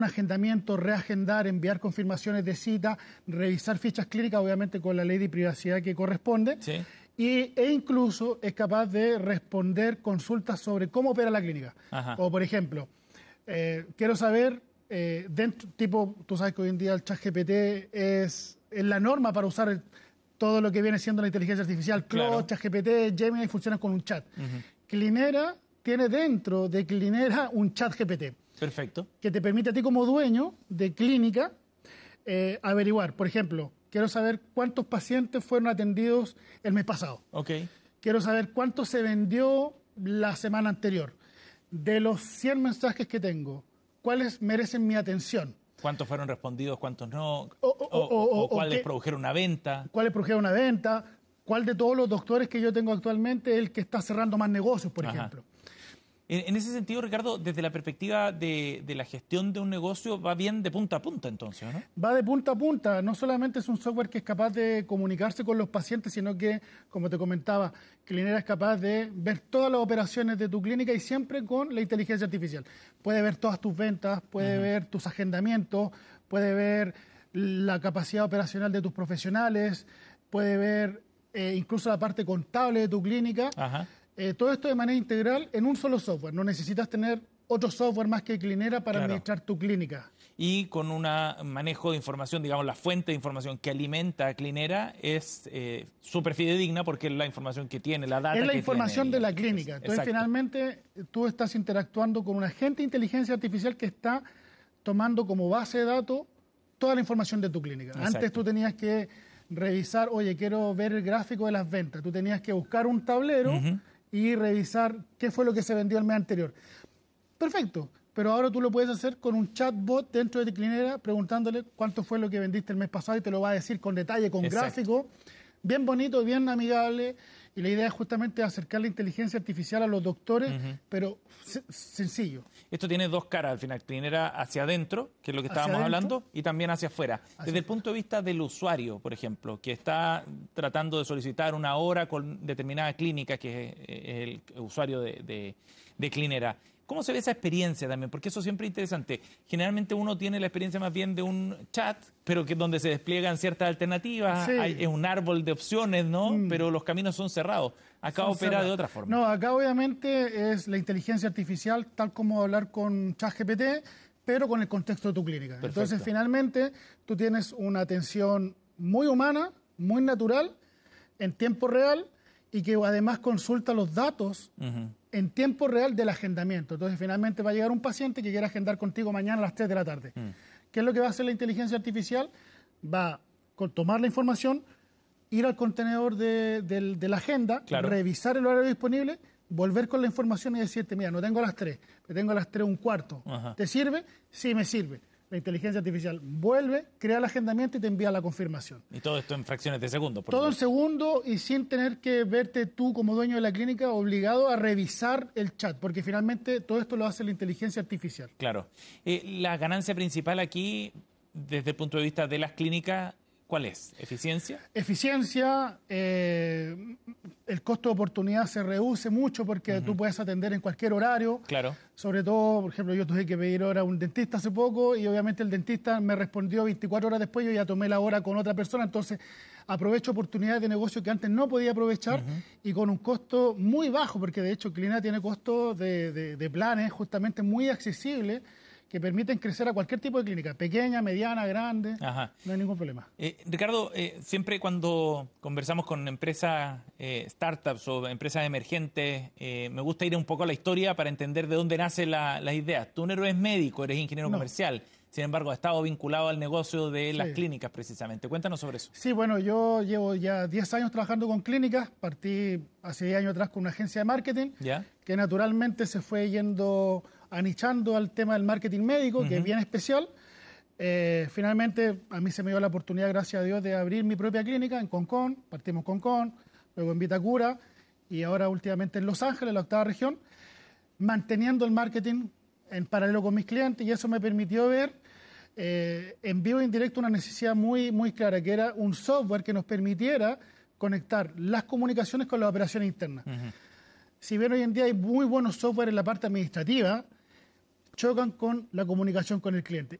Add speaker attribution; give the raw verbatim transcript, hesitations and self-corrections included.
Speaker 1: agendamiento, reagendar, enviar confirmaciones de cita, revisar fichas clínicas, obviamente con la ley de privacidad que corresponde,
Speaker 2: sí.
Speaker 1: y, e incluso es capaz de responder consultas sobre cómo opera la clínica.
Speaker 2: Ajá.
Speaker 1: O, por ejemplo, eh, quiero saber, eh, dentro, tipo, tú sabes que hoy en día el ChatGPT es, es la norma para usar el, todo lo que viene siendo la inteligencia artificial. Claude,
Speaker 2: claro.
Speaker 1: ChatGPT, Gemini funcionan con un chat. Uh-huh. Clinera tiene dentro de Clinera un ChatGPT.
Speaker 2: Perfecto.
Speaker 1: Que te permite a ti como dueño de clínica eh, averiguar, por ejemplo, quiero saber cuántos pacientes fueron atendidos el mes pasado.
Speaker 2: Okay.
Speaker 1: Quiero saber cuánto se vendió la semana anterior. De los cien mensajes que tengo, ¿cuáles merecen mi atención?
Speaker 2: ¿Cuántos fueron respondidos, cuántos no?
Speaker 1: O, o, o, o,
Speaker 2: o cuáles
Speaker 1: que,
Speaker 2: produjeron una venta.
Speaker 1: ¿Cuáles produjeron una venta? ¿Cuál de todos los doctores que yo tengo actualmente es el que está cerrando más negocios, por Ajá. ejemplo?
Speaker 2: En ese sentido, Ricardo, desde la perspectiva de, de la gestión de un negocio, va bien de punta a punta entonces, ¿no?
Speaker 1: Va de punta a punta. No solamente es un software que es capaz de comunicarse con los pacientes, sino que, como te comentaba, Clinera es capaz de ver todas las operaciones de tu clínica y siempre con la inteligencia artificial. Puede ver todas tus ventas, puede uh-huh. ver tus agendamientos, puede ver la capacidad operacional de tus profesionales, puede ver eh, incluso la parte contable de tu clínica.
Speaker 2: Ajá.
Speaker 1: Eh, todo esto de manera integral en un solo software. No necesitas tener otro software más que Clinera para claro. administrar tu clínica.
Speaker 2: Y con un manejo de información, digamos, la fuente de información que alimenta a Clinera es eh, súper fidedigna porque es la información que tiene, la data que tiene.
Speaker 1: Es la información de la clínica. Entonces, Exacto. finalmente, tú estás interactuando con un agente de inteligencia artificial que está tomando como base de datos toda la información de tu clínica. Exacto. Antes tú tenías que revisar, oye, quiero ver el gráfico de las ventas. Tú tenías que buscar un tablero uh-huh. y revisar qué fue lo que se vendió el mes anterior. Perfecto, pero ahora tú lo puedes hacer con un chatbot dentro de Clinera preguntándole cuánto fue lo que vendiste el mes pasado y te lo va a decir con detalle, con Exacto. gráfico, bien bonito, bien amigable, y la idea es justamente acercar la inteligencia artificial a los doctores, uh-huh. pero sencillo.
Speaker 2: Esto tiene dos caras al final, Clinera hacia adentro, que es lo que estábamos hablando, y también hacia afuera. Hacia Desde el punto de vista del usuario, por ejemplo, que está tratando de solicitar una hora con determinada clínica, que es el usuario de, de, de Clinera, ¿cómo se ve esa experiencia también? Porque eso siempre es interesante. Generalmente uno tiene la experiencia más bien de un chat, pero que donde se despliegan ciertas alternativas, sí. hay, es un árbol de opciones, ¿no? Mm. Pero los caminos son cerrados. Acá son opera cerrados. De otra forma.
Speaker 1: No, acá obviamente es la inteligencia artificial, tal como hablar con ChatGPT, pero con el contexto de tu clínica. Perfecto. Entonces, finalmente, tú tienes una atención muy humana, muy natural, en tiempo real, y que además consulta los datos uh-huh. en tiempo real del agendamiento. Entonces, finalmente va a llegar un paciente que quiera agendar contigo mañana a las tres de la tarde. Uh-huh. ¿Qué es lo que va a hacer la inteligencia artificial? Va a tomar la información, ir al contenedor de, de, de la agenda, claro. revisar el horario disponible, volver con la información y decirte, mira, no tengo a las tres, pero tengo a las tres un cuarto. Uh-huh. ¿Te sirve? Sí, me sirve. La inteligencia artificial vuelve, crea el agendamiento y te envía la confirmación.
Speaker 2: Y todo esto en fracciones de segundo.
Speaker 1: Todo en segundo y sin tener que verte tú como dueño de la clínica obligado a revisar el chat, porque finalmente todo esto lo hace la inteligencia artificial.
Speaker 2: Claro. Eh, la ganancia principal aquí, desde el punto de vista de las clínicas, ¿cuál es? ¿Eficiencia?
Speaker 1: Eficiencia, eh, el costo de oportunidad se reduce mucho porque uh-huh. tú puedes atender en cualquier horario.
Speaker 2: Claro.
Speaker 1: Sobre todo, por ejemplo, yo tuve que pedir hora a un dentista hace poco y obviamente el dentista me respondió veinticuatro horas después, yo ya tomé la hora con otra persona, entonces aprovecho oportunidades de negocio que antes no podía aprovechar uh-huh. y con un costo muy bajo, porque de hecho Clinera tiene costos de, de, de planes justamente muy accesibles, que permiten crecer a cualquier tipo de clínica, pequeña, mediana, grande, Ajá. no hay ningún problema.
Speaker 2: Eh, Ricardo, eh, siempre cuando conversamos con empresas, eh, startups o empresas emergentes, eh, me gusta ir un poco a la historia para entender de dónde nacen la, las ideas. Tú no eres médico, eres ingeniero no. comercial, sin embargo, has estado vinculado al negocio de las sí. clínicas precisamente. Cuéntanos sobre eso.
Speaker 1: Sí, bueno, yo llevo ya diez años trabajando con clínicas, partí hace diez años atrás con una agencia de marketing,
Speaker 2: ¿Ya?
Speaker 1: que naturalmente se fue yendo anichando al tema del marketing médico, uh-huh. que es bien especial. Eh, finalmente, a mí se me dio la oportunidad, gracias a Dios, de abrir mi propia clínica en Concón. Partimos con Concón, luego en Vitacura y ahora últimamente en Los Ángeles, la octava región, manteniendo el marketing en paralelo con mis clientes, y eso me permitió ver eh, en vivo e indirecto una necesidad muy, muy clara, que era un software que nos permitiera conectar las comunicaciones con las operaciones internas. Uh-huh. Si bien hoy en día hay muy buenos software en la parte administrativa, chocan con la comunicación con el cliente.